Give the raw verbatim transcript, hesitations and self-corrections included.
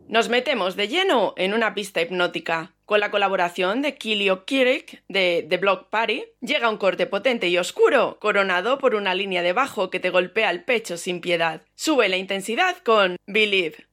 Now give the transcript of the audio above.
Nos metemos de lleno en una pista hipnótica. Con la colaboración de Kilio Kirik de The Block Party, llega un corte potente y oscuro, coronado por una línea de bajo que te golpea el pecho sin piedad. Sube la intensidad con Believe.